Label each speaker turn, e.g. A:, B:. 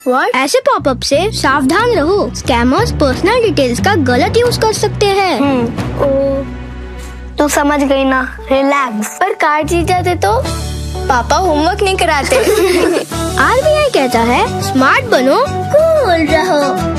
A: What?
B: ऐसे popup से सावधान रहो, स्कैमर्स पर्सनल डिटेल्स का गलत यूज कर सकते हैं।
A: तू समझ गई ना, रिलैक्स।
C: पर कार्ड जीत जाते तो? पापा होमवर्क नहीं कराते।
B: RBI कहता है स्मार्ट बनो, कूल रहो।